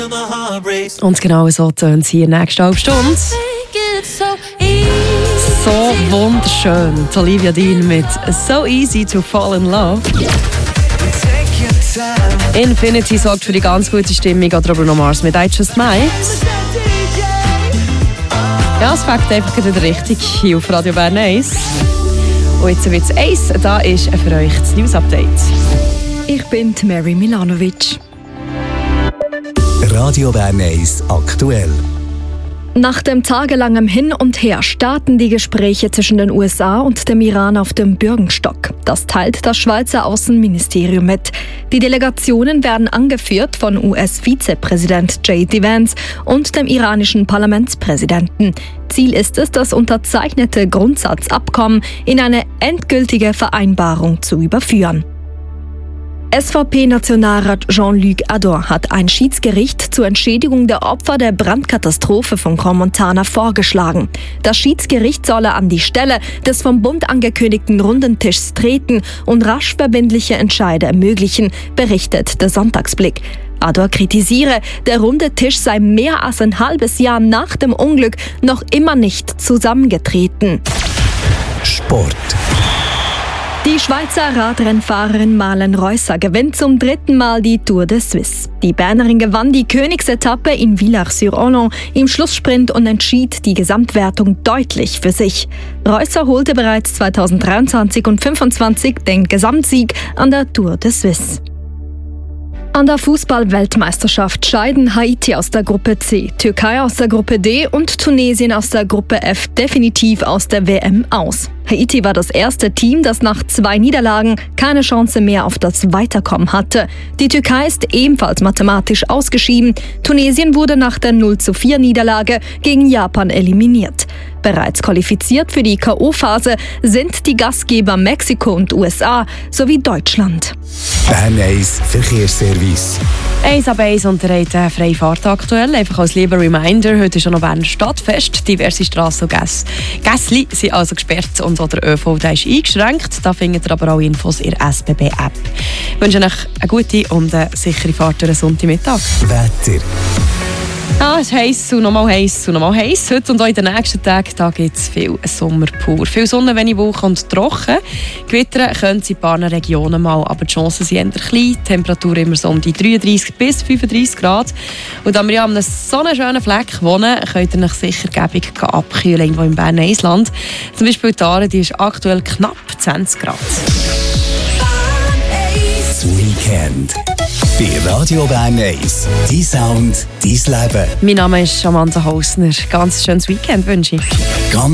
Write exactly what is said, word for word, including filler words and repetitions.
Und genau so tönt es hier nächste halbe Stunde. So wunderschön. Olivia Dean mit So Easy to Fall in Love. Infinity sorgt für die ganz gute Stimmung oder Bruno Mars mit I Just Might. Ja, es fängt einfach wieder richtig hier auf Radio Bern eins. Und jetzt wird es eins. Da ist für euch das News-Update. Ich bin Mary Milanovic. Radio Bern eins aktuell. Nach dem tagelangen Hin und Her starten die Gespräche zwischen den U S A und dem Iran auf dem Bürgenstock. Das teilt das Schweizer Außenministerium mit. Die Delegationen werden angeführt von U S-Vizepräsident J D Vance und dem iranischen Parlamentspräsidenten. Ziel ist es, das unterzeichnete Grundsatzabkommen in eine endgültige Vereinbarung zu überführen. S V P-Nationalrat Jean-Luc Ador hat ein Schiedsgericht zur Entschädigung der Opfer der Brandkatastrophe von Crans-Montana vorgeschlagen. Das Schiedsgericht solle an die Stelle des vom Bund angekündigten Runden Tischs treten und rasch verbindliche Entscheide ermöglichen, berichtet der Sonntagsblick. Ador kritisiere, der runde Tisch sei mehr als ein halbes Jahr nach dem Unglück noch immer nicht zusammengetreten. Sport. Die Schweizer Radrennfahrerin Marlen Reusser gewinnt zum dritten Mal die Tour de Suisse. Die Bernerin gewann die Königsetappe in Villars-sur-Ornon im Schlusssprint und entschied die Gesamtwertung deutlich für sich. Reusser holte bereits zweitausenddreiundzwanzig und zweitausendfünfundzwanzig den Gesamtsieg an der Tour de Suisse. An der Fußball-Weltmeisterschaft scheiden Haiti aus der Gruppe C, Türkei aus der Gruppe D und Tunesien aus der Gruppe F definitiv aus der W M aus. Haiti war das erste Team, das nach zwei Niederlagen keine Chance mehr auf das Weiterkommen hatte. Die Türkei ist ebenfalls mathematisch ausgeschieden. Tunesien wurde nach der null zu vier Niederlage gegen Japan eliminiert. Bereits qualifiziert für die K O-Phase sind die Gastgeber Mexiko und U S A sowie Deutschland. Bern eins Verkehrsservice. eins ab eins und der hat eine freie Fahrt aktuell. Einfach als lieber Reminder, heute ist schon noch Berner Stadtfest. Diverse Strassen und Gässli sind also gesperrt und auch der ÖV der ist eingeschränkt. Da findet ihr aber auch Infos in der S B B-App. Ich wünsche euch eine gute und eine sichere Fahrt durch den Sonntagmittag. Wetter. Ah, es ist heiß und nochmal heiß und nochmal heiß. Heute und auch in den nächsten Tagen gibt es viel Sommer pur. Viel Sonne, wenig Wolken und trocken. Gewittern können es in ein paar Regionen mal, aber die Chancen sind eher klein. Die Temperatur immer so um die dreiunddreißig bis fünfunddreißig Grad. Und da wir ja an einem so einen schönen Fleck wohnen, könnt ihr euch sicher gäbig abkühlen, irgendwo im Berner Eisland. Zum Beispiel die Aare, die ist aktuell knapp zwanzig Grad. Das Weekend. Bei Radio Bern eins. Dein Sound, dein Leben. Mein Name ist Amanda Hausner. Ganz schönes Weekend wünsche ich. Ganz